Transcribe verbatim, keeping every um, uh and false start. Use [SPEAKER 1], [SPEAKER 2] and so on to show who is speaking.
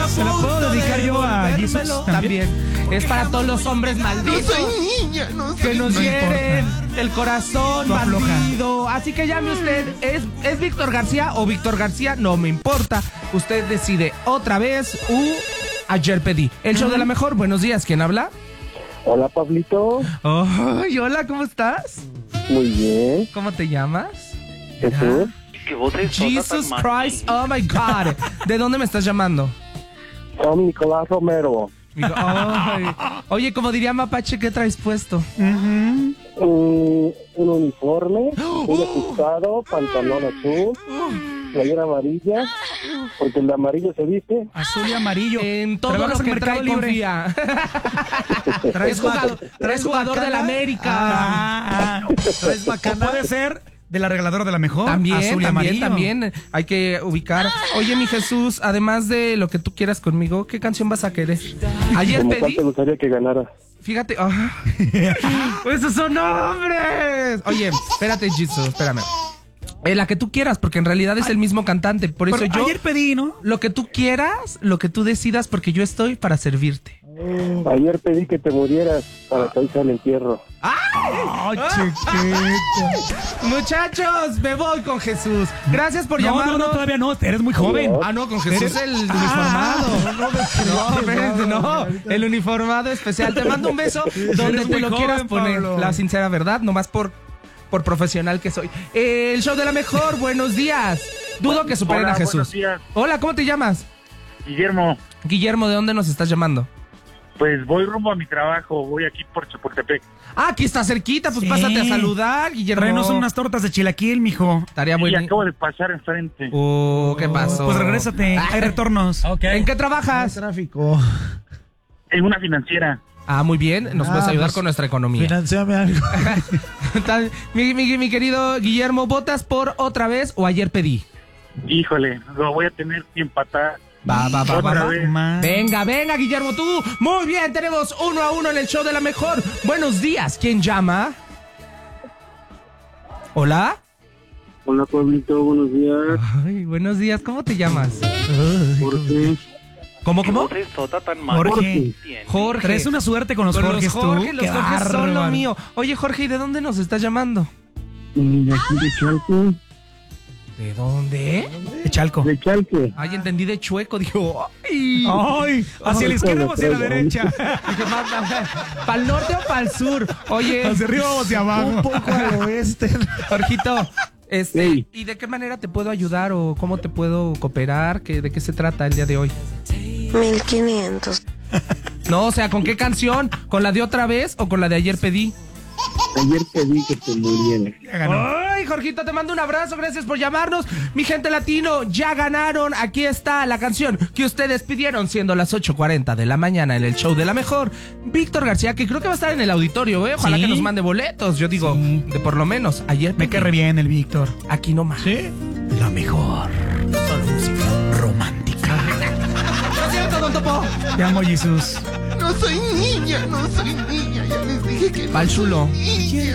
[SPEAKER 1] ¿Se la puedo dedicar yo a Jesus
[SPEAKER 2] también? Es para todos los hombres malditos.
[SPEAKER 3] No soy niña, no soy
[SPEAKER 2] que nos
[SPEAKER 1] no
[SPEAKER 2] hieren
[SPEAKER 1] importa.
[SPEAKER 2] el corazón, bandido. Así que llame usted. ¿Es, ¿Es Víctor García o Víctor García? No me importa. Usted decide otra vez u ayer pedí. El show de la mejor. Buenos días. ¿Quién habla?
[SPEAKER 4] Hola, Pablito.
[SPEAKER 2] Ay, hola, ¿cómo estás?
[SPEAKER 4] Muy bien.
[SPEAKER 2] ¿Cómo te llamas?
[SPEAKER 4] Jesús.
[SPEAKER 2] Jesus Christ, oh my God. ¿De dónde me estás llamando?
[SPEAKER 4] Soy Nicolás Romero.
[SPEAKER 2] Digo, ay. Oye, como diría Mapache, ¿qué traes puesto?
[SPEAKER 4] Un, un uniforme, un ajustado, pantalón azul, playera amarilla, porque el de amarillo se viste.
[SPEAKER 1] Azul y amarillo.
[SPEAKER 2] En todo
[SPEAKER 1] ¿Trabajas
[SPEAKER 2] lo
[SPEAKER 1] en
[SPEAKER 2] que
[SPEAKER 1] Mercado
[SPEAKER 2] trae
[SPEAKER 1] Libre?
[SPEAKER 2] confía.
[SPEAKER 1] ¿Traes
[SPEAKER 2] Es jugador,
[SPEAKER 1] guac-
[SPEAKER 2] es jugador de la América.
[SPEAKER 1] Ah, ¿traes bacana? Puede ser de la regaladora de la mejor.
[SPEAKER 2] También,
[SPEAKER 1] azul y
[SPEAKER 2] también,
[SPEAKER 1] amarillo.
[SPEAKER 2] también. Hay que ubicar. Oye, mi Jesús, además de lo que tú quieras conmigo, ¿qué canción vas a querer? Ayer
[SPEAKER 4] ¿Cómo cuál
[SPEAKER 2] pedí.
[SPEAKER 4] te gustaría que ganara?
[SPEAKER 2] Fíjate. ah. ¡Esos son nombres! Oye, espérate, Jesus, espérame. Eh, la que tú quieras, porque en realidad es el mismo cantante. Por eso
[SPEAKER 1] Pero
[SPEAKER 2] yo.
[SPEAKER 1] ayer pedí, ¿no?
[SPEAKER 2] Lo que tú quieras, lo que tú decidas, porque yo estoy para servirte.
[SPEAKER 4] Ayer pedí que te murieras para que hoy sea el entierro.
[SPEAKER 1] Ay, chiquito.
[SPEAKER 2] Muchachos, me voy con Jesús. Gracias por
[SPEAKER 1] No,
[SPEAKER 2] llamarnos.
[SPEAKER 1] no, no, todavía no. Eres muy joven.
[SPEAKER 2] Ah, no, con Jesús
[SPEAKER 1] Eres-
[SPEAKER 2] el uniformado.
[SPEAKER 1] Ah.
[SPEAKER 2] No, espérense, no. El uniformado especial. Te mando un beso donde
[SPEAKER 1] Eres
[SPEAKER 2] te
[SPEAKER 1] muy
[SPEAKER 2] lo
[SPEAKER 1] joven,
[SPEAKER 2] quieras poner.
[SPEAKER 1] Pablo.
[SPEAKER 2] La sincera verdad, nomás por, por profesional que soy. Eh, el show de la mejor, buenos días. Dudo que superen
[SPEAKER 5] Hola,
[SPEAKER 2] a Jesús.
[SPEAKER 5] buenos días.
[SPEAKER 2] Hola, ¿cómo te llamas?
[SPEAKER 5] Guillermo,
[SPEAKER 2] Guillermo, ¿de dónde nos estás llamando?
[SPEAKER 5] pues voy rumbo a mi trabajo, voy aquí por Chapultepec.
[SPEAKER 2] Ah, aquí está cerquita, pues
[SPEAKER 1] Sí.
[SPEAKER 2] pásate a saludar, Guillermo.
[SPEAKER 1] Tráenos unas tortas de chilaquil, mijo.
[SPEAKER 2] Estaría
[SPEAKER 5] Y
[SPEAKER 2] bueno.
[SPEAKER 5] acabo de pasar enfrente.
[SPEAKER 2] Oh, ¿qué pasó?
[SPEAKER 1] Pues regrésate. Hay retornos.
[SPEAKER 2] ¿En qué trabajas?
[SPEAKER 6] Tráfico.
[SPEAKER 5] En una financiera.
[SPEAKER 2] Ah, muy bien, nos
[SPEAKER 6] Ah,
[SPEAKER 2] puedes ayudar
[SPEAKER 6] pues,
[SPEAKER 2] con nuestra economía.
[SPEAKER 6] Financiame algo.
[SPEAKER 2] Tal- mi, mi- mi querido Guillermo, ¿votas por otra vez o ayer pedí?
[SPEAKER 5] Híjole, lo voy a tener que empatar.
[SPEAKER 2] Va, va, va, va,
[SPEAKER 5] Otra
[SPEAKER 2] va.
[SPEAKER 5] vez.
[SPEAKER 1] Ma-
[SPEAKER 2] Venga, venga, Guillermo, tú. Muy bien, tenemos uno a uno en el show de la mejor. Buenos días, ¿quién llama? ¿Hola?
[SPEAKER 4] Hola, Pablito, buenos días.
[SPEAKER 2] Ay, buenos días, ¿cómo te llamas?
[SPEAKER 4] ¿Por qué?
[SPEAKER 2] ¿Cómo, cómo?
[SPEAKER 1] Jorge.
[SPEAKER 2] Jorge.
[SPEAKER 1] Traes una suerte con los
[SPEAKER 2] Con
[SPEAKER 1] Jorges,
[SPEAKER 2] los Jorge,
[SPEAKER 1] tú.
[SPEAKER 2] los
[SPEAKER 1] Qué
[SPEAKER 2] Jorge son lo
[SPEAKER 1] bárbaro.
[SPEAKER 2] mío. Oye, Jorge, ¿y de dónde nos estás llamando?
[SPEAKER 4] De aquí de Chalco.
[SPEAKER 2] ¿De dónde?
[SPEAKER 1] De Chalco.
[SPEAKER 4] De Chalco.
[SPEAKER 2] Ay, entendí de chueco, digo, ay.
[SPEAKER 1] Ay, ¿hacia la izquierda o hacia la derecha?
[SPEAKER 2] ¿Para el norte o para el sur? Oye,
[SPEAKER 1] ¿Hacia arriba o hacia
[SPEAKER 6] Un
[SPEAKER 1] abajo?
[SPEAKER 6] poco al oeste.
[SPEAKER 2] Jorgito, este,
[SPEAKER 4] Sí.
[SPEAKER 2] ¿y de qué manera te puedo ayudar o cómo te puedo cooperar? ¿Qué, ¿De qué se trata el día de hoy?
[SPEAKER 7] mil quinientos.
[SPEAKER 2] No, o sea, ¿con qué canción? ¿Con la de otra vez o con la de ayer pedí?
[SPEAKER 4] Ayer pedí que te murieras.
[SPEAKER 1] Ya ganó.
[SPEAKER 2] Ay, Jorgito, te mando un abrazo, gracias por llamarnos. Mi gente latino, ya ganaron. Aquí está la canción que ustedes pidieron, siendo las ocho cuarenta de la mañana en el show de la mejor. Víctor García, que creo que va a estar en el auditorio, ¿eh? Ojalá
[SPEAKER 1] Sí.
[SPEAKER 2] que nos mande boletos. Yo digo,
[SPEAKER 1] Sí.
[SPEAKER 2] de por lo menos, ayer
[SPEAKER 1] Me
[SPEAKER 2] pedí.
[SPEAKER 1] cae re bien el Víctor.
[SPEAKER 2] Aquí nomás.
[SPEAKER 1] ¿Sí? La mejor. Solo música romántica.
[SPEAKER 2] ¿No es cierto, don Topo?
[SPEAKER 1] Te amo, Jesús.
[SPEAKER 3] No soy niña, no soy niña. Ya les dije que no
[SPEAKER 2] Pa'l chulo.
[SPEAKER 3] soy niña.